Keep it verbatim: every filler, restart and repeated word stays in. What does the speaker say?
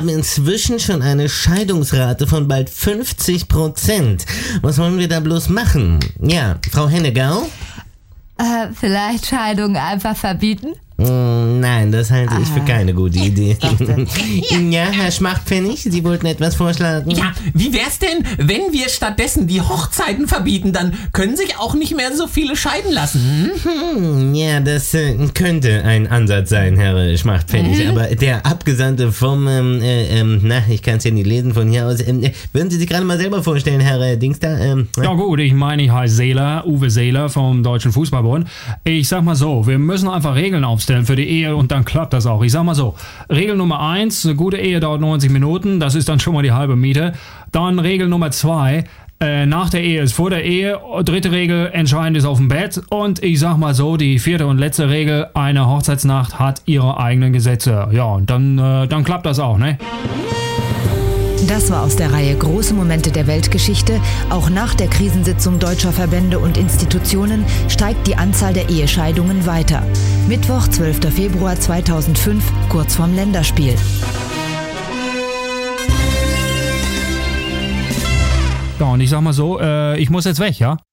haben inzwischen schon eine Scheidungsrate von bald fünfzig Prozent. Was wollen wir da bloß machen? Ja, Frau Hennegau? Äh, vielleicht Scheidung einfach verbieten? Mm, nein, das halte ich für keine gute Idee. dachte- Ja, Herr Schmachtpfennig, Sie wollten etwas vorschlagen? Ja, wie wär's denn, wenn wir stattdessen die Hochzeiten verbieten? Dann können sich auch nicht mehr so viele scheiden lassen. Hm? Hm, ja, das äh, könnte ein Ansatz sein, Herr Schmachtpfennig. Mhm. Aber der Abgesandte vom, ähm, äh, ähm, na, ich kann es ja nicht lesen von hier aus. Ähm, äh, würden Sie sich gerade mal selber vorstellen, Herr äh, Dings da? Ähm, Ja gut, ich meine, ich heiße Seeler, Uwe Seeler vom Deutschen Fußballbund. Ich sag mal so, wir müssen einfach Regeln aufstellen für die Ehe und dann klappt das auch. Ich sag mal so, Regel Nummer eins, eine gute Ehe dauert neunzig Minuten, das ist dann schon mal die halbe Miete. Dann Regel Nummer zwei, äh, nach der Ehe ist vor der Ehe. Dritte Regel, entscheidend ist auf dem Bett. Und ich sag mal so, die vierte und letzte Regel, eine Hochzeitsnacht hat ihre eigenen Gesetze. Ja, und dann, äh, dann klappt das auch, ne? Das war aus der Reihe Große Momente der Weltgeschichte. Auch nach der Krisensitzung deutscher Verbände und Institutionen steigt die Anzahl der Ehescheidungen weiter. Mittwoch, zwölfter Februar zweitausendfünf, kurz vorm Länderspiel. Ja, und ich sag mal so, äh, ich muss jetzt weg, ja?